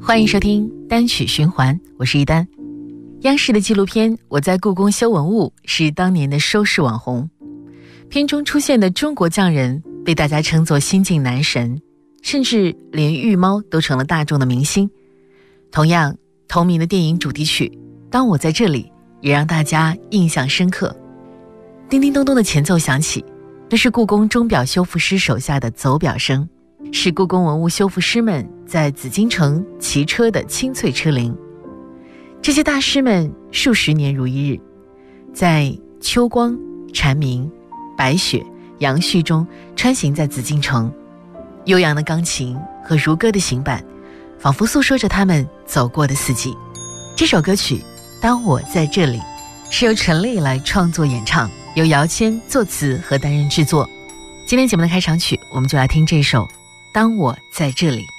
欢迎收听单曲循环，我是一丹。央视的纪录片《我在故宫修文物》是当年的收视网红，片中出现的中国匠人被大家称作新晋男神，甚至连玉猫都成了大众的明星。同样，同名的电影主题曲《当我在这里》也让大家印象深刻。叮叮咚咚的前奏响起，这是故宫钟表修复师手下的走表声，是故宫文物修复师们在紫禁城骑车的清脆车铃。这些大师们数十年如一日，在秋光、蝉鸣、白雪、杨絮中穿行在紫禁城，悠扬的钢琴和如歌的行板仿佛诉说着他们走过的四季。这首歌曲《当我在这里》是由陈粒来创作演唱，由姚谦作词和担任制作。今天节目的开场曲，我们就来听这首《当我在这里》。